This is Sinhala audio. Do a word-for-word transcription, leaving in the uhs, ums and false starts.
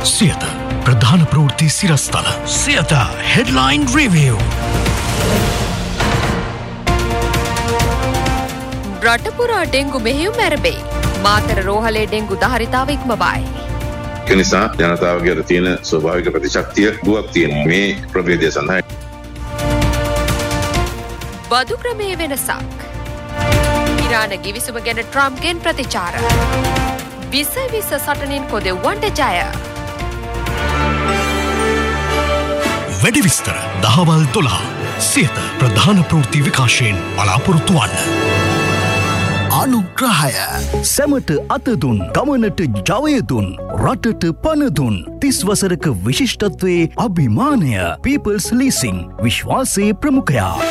සියත ප්‍රධාන ප්‍රවෘත්ති සිරස්තල සියත හෙඩ්ලයින් රිවිව්. රටපුරා ඩෙංගු මෙහෙයුම් ඇරඹේ. මාතර රෝහලේ ඩෙංගු ධාරිතාව ඉක්මවයි. ඒ නිසා ජනතාවගේ අතර තියෙන ස්වභාවික ප්‍රතිශක්තිය දුවක් තියෙන මේ ප්‍රභේදය සඳහා බදු ක්‍රමයේ වෙනසක්. ඉරාන ගිවිසුම ගැන ට්‍රම්ප්ගෙන් ප්‍රතිචාර. විස විස සටනින් කොදෙව්වන්ට ජය. වැඩි විස්තර දහවල් දොළහ සියත ප්‍රධාන ප්‍රවෘත්ති විකාශයෙන් බලාපොරොත්තු වන්න. අනුග්‍රහය සැමට අතදුන් ගමනට ජවයදුන් රටට පණදුන් තිස් වසරක විශිෂ්ටත්වයේ අභිමානය පීපල්ස් ලීසිං විශ්වාසයේ ප්‍රමුඛයා.